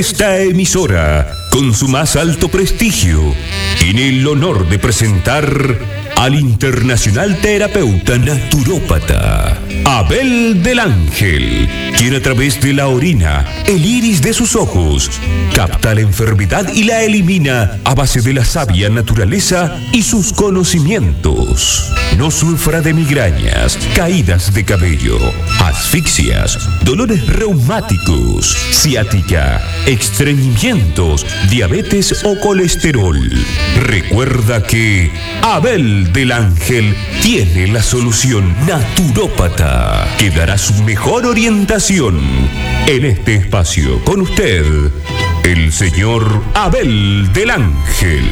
esta emisora, con su más alto prestigio, tiene el honor de presentar al internacional terapeuta naturópata Abel del Ángel, quien a través de la orina, el iris de sus ojos, capta la enfermedad y la elimina a base de la sabia naturaleza y sus conocimientos. No sufra de migrañas, caídas de cabello, asfixias, dolores reumáticos, ciática, estreñimientos, diabetes o colesterol. Recuerda que Abel del Ángel tiene la solución naturópata que dará su mejor orientación. En este espacio con usted, el señor Abel del Ángel.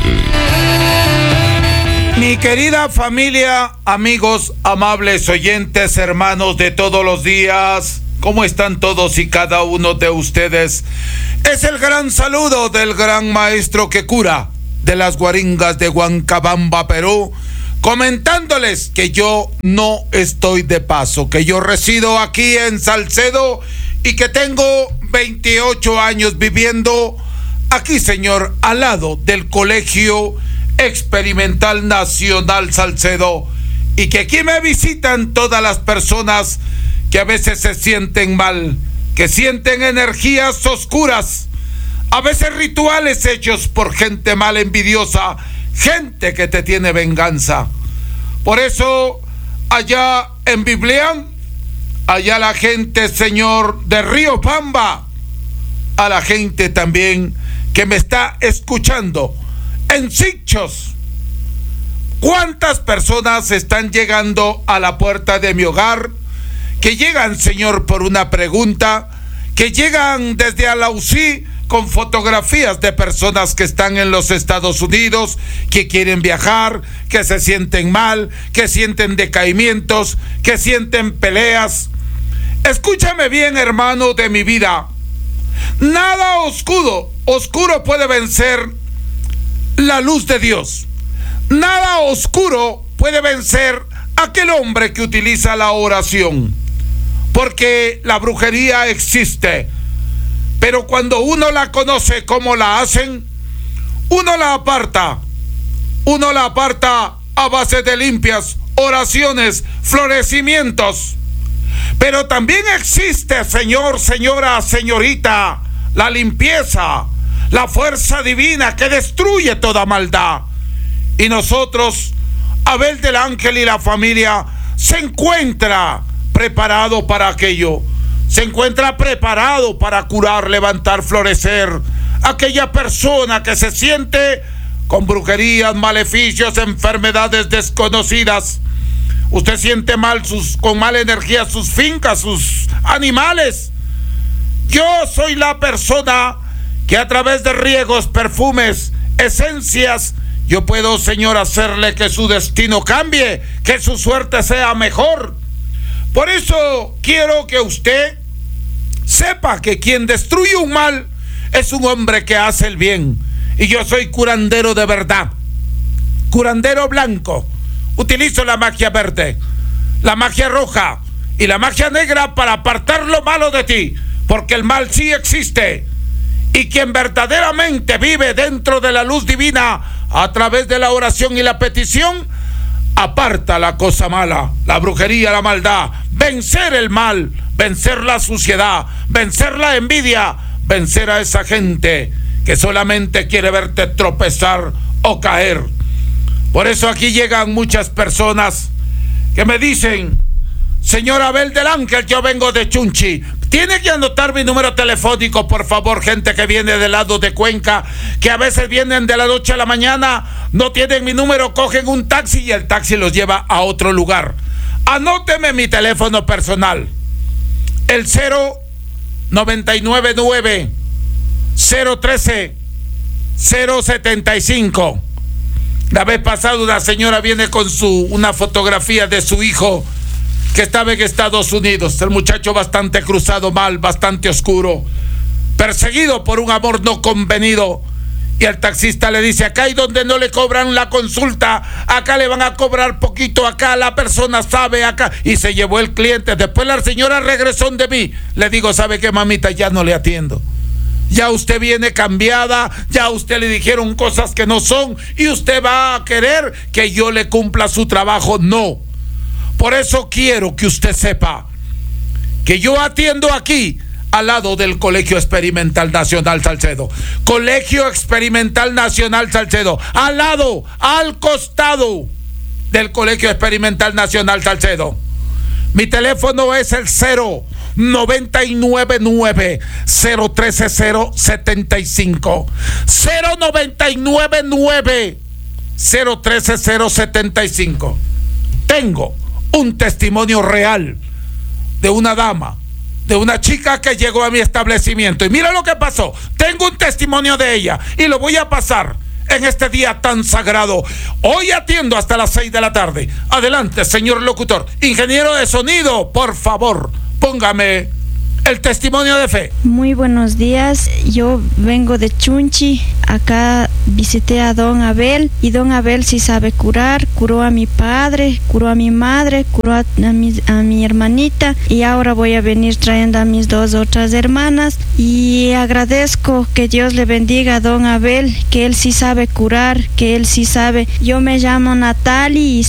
Mi querida familia, amigos, amables oyentes, hermanos de todos los días, ¿cómo están todos y cada uno de ustedes? Es el gran saludo del gran maestro que cura de las Guaringas de Huancabamba, Perú, comentándoles que yo no estoy de paso, que yo resido aquí en Salcedo y que tengo 28 años viviendo aquí, señor, al lado del Colegio Experimental Nacional Salcedo, y que aquí me visitan todas las personas que a veces se sienten mal, que sienten energías oscuras, a veces rituales hechos por gente mal envidiosa, gente que te tiene venganza. Por eso, allá en Biblián, allá la gente, señor, de Río Pamba, a la gente también que me está escuchando en Sichos, ¿cuántas personas están llegando a la puerta de mi hogar? Que llegan, señor, por una pregunta, que llegan desde Alausí con fotografías de personas que están en los Estados Unidos, que quieren viajar, que se sienten mal, que sienten decaimientos, que sienten peleas. Escúchame bien, hermano de mi vida. Nada oscuro puede vencer la luz de Dios. Nada oscuro puede vencer a aquel hombre que utiliza la oración. Porque la brujería existe. Pero cuando uno la conoce como la hacen, uno la aparta a base de limpias oraciones, florecimientos. Pero también existe, señor, señora, señorita, la limpieza, la fuerza divina que destruye toda maldad. Y nosotros, Abel del Ángel y la familia, se encuentra preparado para aquello. Se encuentra preparado para curar, levantar, florecer aquella persona que se siente con brujerías, maleficios, enfermedades desconocidas. Usted siente mal con mala energía sus fincas, sus animales. Yo soy la persona que a través de riegos, perfumes, esencias, yo puedo, señor, hacerle que su destino cambie, que su suerte sea mejor. Por eso quiero que usted sepa que quien destruye un mal es un hombre que hace el bien. Y yo soy curandero de verdad, curandero blanco. Utilizo la magia verde, la magia roja y la magia negra para apartar lo malo de ti, porque el mal sí existe. Y quien verdaderamente vive dentro de la luz divina a través de la oración y la petición, aparta la cosa mala, la brujería, la maldad, vencer el mal, vencer la suciedad, vencer la envidia, vencer a esa gente que solamente quiere verte tropezar o caer. Por eso aquí llegan muchas personas que me dicen: señor Abel del Ángel, yo vengo de Chunchi. Tiene que anotar mi número telefónico, por favor, gente que viene del lado de Cuenca, que a veces vienen de la noche a la mañana, no tienen mi número, cogen un taxi y el taxi los lleva a otro lugar. Anóteme mi teléfono personal, el 0999 013 075. La vez pasada una señora viene con una fotografía de su hijo que estaba en Estados Unidos. El muchacho bastante cruzado mal, bastante oscuro, perseguido por un amor no convenido. Y el taxista le dice: acá y donde no le cobran la consulta, acá le van a cobrar poquito, acá la persona sabe, acá. Y se llevó el cliente. Después la señora regresó de mí. Le digo: ¿sabe qué, mamita? Ya no le atiendo. Ya usted viene cambiada, ya a usted le dijeron cosas que no son y usted va a querer que yo le cumpla su trabajo. No. Por eso quiero que usted sepa que yo atiendo aquí al lado del Colegio Experimental Nacional Salcedo. Colegio Experimental Nacional Salcedo. Al lado, al costado del Colegio Experimental Nacional Salcedo. Mi teléfono es el 0999 013 099 013 Tengo un testimonio real de una dama, de una chica que llegó a mi establecimiento. Y mira lo que pasó. Tengo un testimonio de ella y lo voy a pasar en este día tan sagrado. Hoy atiendo hasta las 6 de la tarde. Adelante, señor locutor. Ingeniero de sonido, por favor, póngame el testimonio de fe. Muy buenos días, yo vengo de Chunchi, acá visité a don Abel y don Abel sí sabe curar, curó a mi padre, curó a mi madre, curó a mi hermanita y ahora voy a venir trayendo a mis dos otras hermanas y agradezco que Dios le bendiga a don Abel, que él sí sabe curar, que él sí sabe. Yo me llamo Natalie y